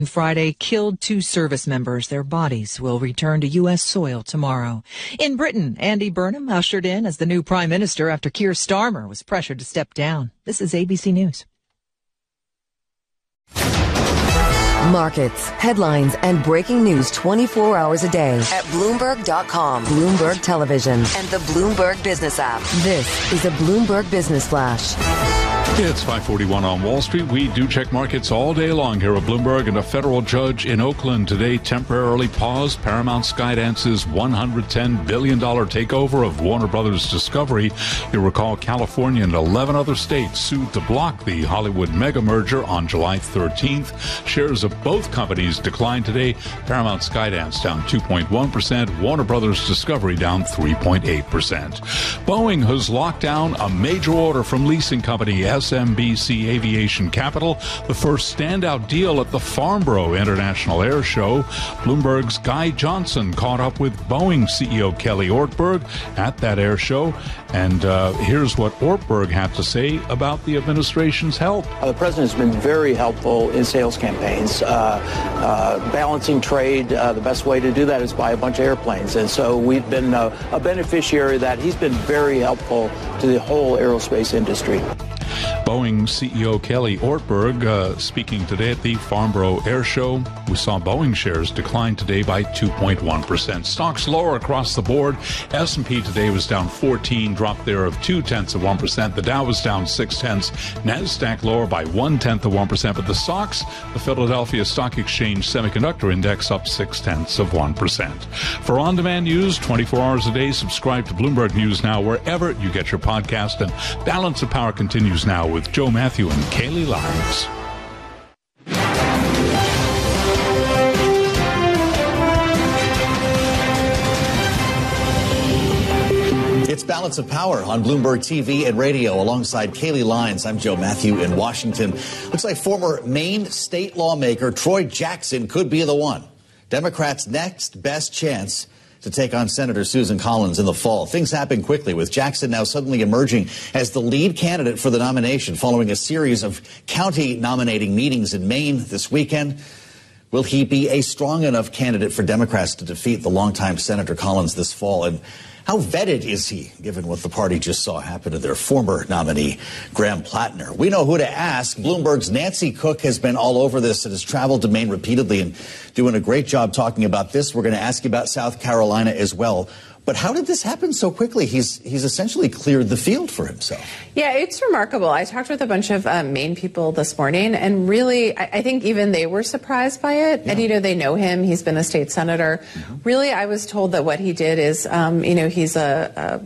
Friday killed 2 service members. Their bodies will return to U.S. soil tomorrow. In Britain, Andy Burnham ushered in as the new prime minister after Keir Starmer was pressured to step down. This is ABC News. Markets, headlines, and breaking news 24 hours a day at Bloomberg.com, Bloomberg Television, and the Bloomberg Business app. This is a Bloomberg Business Flash. It's 5:41 on Wall Street. We do check markets all day long here at Bloomberg, and a federal judge in Oakland today temporarily paused Paramount Skydance's $110 billion takeover of Warner Brothers Discovery. You'll recall California and 11 other states sued to block the Hollywood mega merger on July 13th. Shares of both companies declined today. Paramount Skydance down 2.1%, Warner Brothers Discovery down 3.8%. Boeing has locked down a major order from leasing company SMBC Aviation Capital, the first standout deal at the Farnborough International Air Show. Bloomberg's Guy Johnson caught up with Boeing CEO Kelly Ortberg at that air show, and here's what Ortberg had to say about the administration's help. The president has been very helpful in sales campaigns. Balancing trade, the best way to do that is buy a bunch of airplanes, and so we've been a beneficiary of that. He's been very helpful to the whole aerospace industry. Boeing CEO Kelly Ortberg speaking today at the Farnborough Air Show. We saw Boeing shares decline today by 2.1%. Stocks lower across the board. S&P today was down 14, drop there of 0.2%. The Dow was down 0.6. NASDAQ lower by 0.1%. But the SOX, the Philadelphia Stock Exchange Semiconductor Index, up 0.6%. For on-demand news 24 hours a day, subscribe to Bloomberg News Now wherever you get your podcast. And Balance of Power continues now with Joe Matthew and Kaylee Lyons. It's Balance of Power on Bloomberg TV and radio alongside Kaylee Lyons. I'm Joe Matthew in Washington. Looks like former Maine state lawmaker Troy Jackson could be the one. Democrats' next best chance to take on Senator Susan Collins in the fall. Things happen quickly, with Jackson now suddenly emerging as the lead candidate for the nomination following a series of county nominating meetings in Maine this weekend. Will he be a strong enough candidate for Democrats to defeat the longtime Senator Collins this fall? And how vetted is he, given what the party just saw happen to their former nominee, Graham Plattner? We know who to ask. Bloomberg's Nancy Cook has been all over this and has traveled to Maine repeatedly and doing a great job talking about this. We're going to ask you about South Carolina as well. But how did this happen so quickly? He's essentially cleared the field for himself. Yeah, it's remarkable. I talked with a bunch of Maine people this morning, and really, I think even they were surprised by it. Yeah. And, they know him. He's been a state senator. Mm-hmm. Really, I was told that what he did is, he's a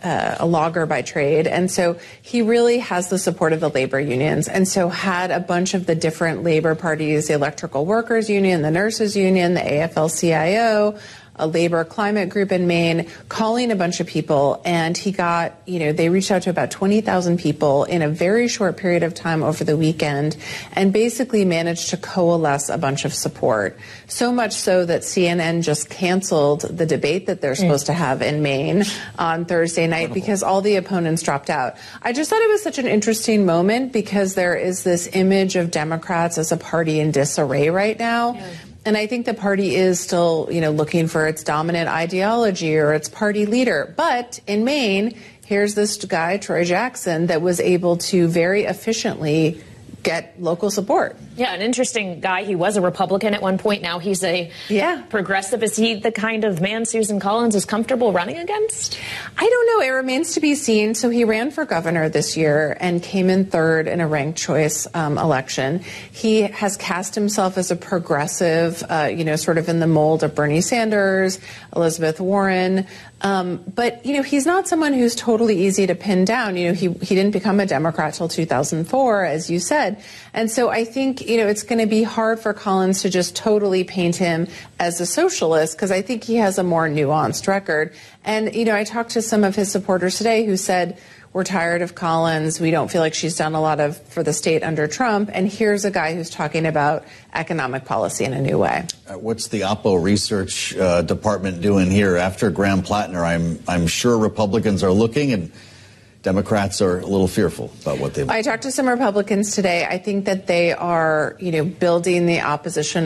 logger by trade. And so he really has the support of the labor unions. And so had a bunch of the different labor parties, the Electrical Workers Union, the Nurses Union, the AFL-CIO, a labor climate group in Maine, calling a bunch of people, and he got, they reached out to about 20,000 people in a very short period of time over the weekend, and basically managed to coalesce a bunch of support. So much so that CNN just canceled the debate that they're supposed to have in Maine on Thursday night because all the opponents dropped out. I just thought it was such an interesting moment because there is this image of Democrats as a party in disarray right now. Yeah. And I think the party is still, looking for its dominant ideology or its party leader. But in Maine, here's this guy, Troy Jackson, that was able to very efficiently get local support. Yeah, an interesting guy. He was a Republican at one point. Now he's a progressive. Is he the kind of man Susan Collins is comfortable running against? I don't know. It remains to be seen. So he ran for governor this year and came in third in a ranked choice election. He has cast himself as a progressive, sort of in the mold of Bernie Sanders, Elizabeth Warren. But, he's not someone who's totally easy to pin down. He didn't become a Democrat till 2004, as you said. And so I think, it's going to be hard for Collins to just totally paint him as a socialist, because I think he has a more nuanced record. And, I talked to some of his supporters today who said, we're tired of Collins. We don't feel like she's done a lot for the state under Trump. And here's a guy who's talking about economic policy in a new way. What's the Oppo research department doing here after Graham Plattner? I'm sure Republicans are looking, and Democrats are a little fearful about what they. I talked to some Republicans today. I think that they are, building the opposition